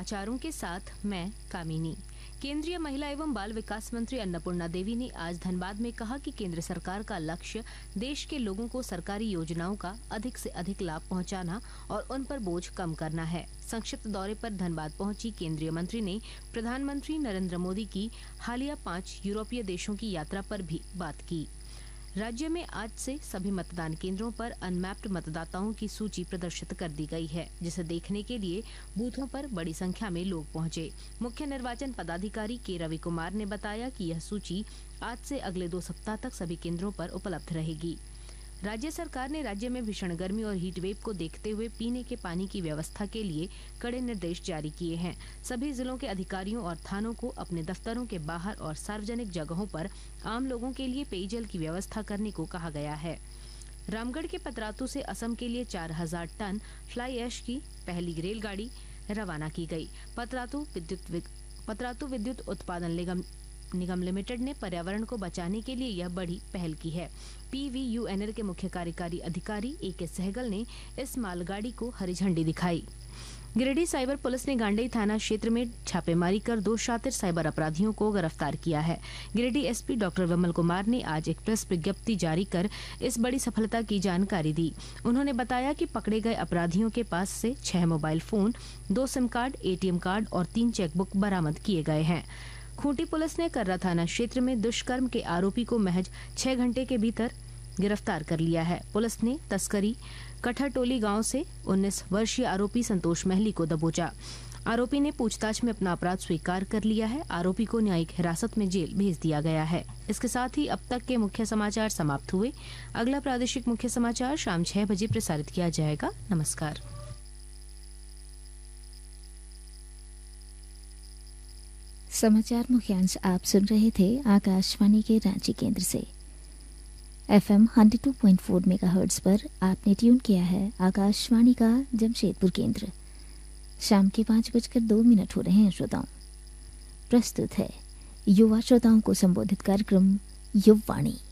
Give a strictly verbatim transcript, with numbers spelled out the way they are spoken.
समाचारों के साथ मैं कामिनी। केंद्रीय महिला एवं बाल विकास मंत्री अन्नपूर्णा देवी ने आज धनबाद में कहा कि केंद्र सरकार का लक्ष्य देश के लोगों को सरकारी योजनाओं का अधिक से अधिक लाभ पहुंचाना और उन पर बोझ कम करना है। संक्षिप्त दौरे पर धनबाद पहुंची केंद्रीय मंत्री ने प्रधानमंत्री नरेंद्र मोदी की हालिया पांच यूरोपीय देशों की यात्रा पर भी बात की। राज्य में आज से सभी मतदान केंद्रों पर अनमैप्ड मतदाताओं की सूची प्रदर्शित कर दी गई है, जिसे देखने के लिए बूथों पर बड़ी संख्या में लोग पहुंचे। मुख्य निर्वाचन पदाधिकारी के रवि कुमार ने बताया कि यह सूची आज से अगले दो सप्ताह तक सभी केंद्रों पर उपलब्ध रहेगी। राज्य सरकार ने राज्य में भीषण गर्मी और हीट वेव को देखते हुए पीने के पानी की व्यवस्था के लिए कड़े निर्देश जारी किए हैं। सभी जिलों के अधिकारियों और थानों को अपने दफ्तरों के बाहर और सार्वजनिक जगहों पर आम लोगों के लिए पेयजल की व्यवस्था करने को कहा गया है। रामगढ़ के पतरातू से असम के लिए चार हजार टन फ्लाई ऐश की पहली रेलगाड़ी रवाना की गई। पतरातू विद्युत पतरातू विद्युत उत्पादन निगम निगम लिमिटेड ने पर्यावरण को बचाने के लिए यह बड़ी पहल की है। पीवीयूएनएल के मुख्य कार्यकारी अधिकारी ए के सहगल ने इस मालगाड़ी को हरी झंडी दिखाई। गिरिडीह साइबर पुलिस ने गांडेय थाना क्षेत्र में छापेमारी कर दो शातिर साइबर अपराधियों को गिरफ्तार किया है। गिरिडीह एसपी डॉक्टर विमल कुमार ने आज एक प्रेस विज्ञप्ति जारी कर इस बड़ी सफलता की जानकारी दी। उन्होंने बताया कि पकड़े गए अपराधियों के पास से छह मोबाइल फोन, दो सिम कार्ड, एटीएम कार्ड और तीन चेकबुक बरामद किए गए हैं। खूंटी पुलिस ने कर्रा थाना क्षेत्र में दुष्कर्म के आरोपी को महज छह घंटे के भीतर गिरफ्तार कर लिया है। पुलिस ने तस्करी कठरटोली गांव से उन्नीस वर्षीय आरोपी संतोष महली को दबोचा। आरोपी ने पूछताछ में अपना अपराध स्वीकार कर लिया है। आरोपी को न्यायिक हिरासत में जेल भेज दिया गया है। इसके साथ ही अब तक के मुख्य समाचार समाप्त हुए। अगला प्रादेशिक मुख्य समाचार शाम छह बजे प्रसारित किया जाएगा। नमस्कार। समाचार मुख्यांश आप सुन रहे थे आकाशवाणी के रांची केंद्र से। एफएम एक सौ दो पॉइंट चार मेगाहर्ट्ज पर आपने ट्यून किया है आकाशवाणी का जमशेदपुर केंद्र। शाम के पाँच बजकर दो मिनट हो रहे हैं श्रोताओं। प्रस्तुत है युवा श्रोताओं को संबोधित कार्यक्रम युववाणी।